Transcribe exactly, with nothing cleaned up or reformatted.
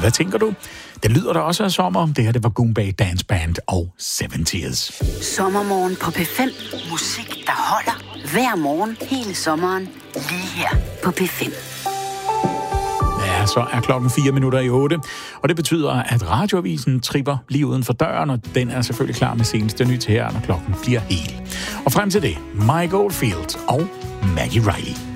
hvad tænker du? Det lyder da også af sommer. Det her, det var Goombay Dance Band og Seventies. Sommermorgen på P fem. Musik, der holder hver morgen hele sommeren. Lige her på P fem. Ja, så er klokken fire minutter i otte, og det betyder, at radioavisen tripper lige uden for døren, og den er selvfølgelig klar med seneste nyt her, når klokken bliver hel. Og frem til det, Mike Oldfield og Maggie Riley.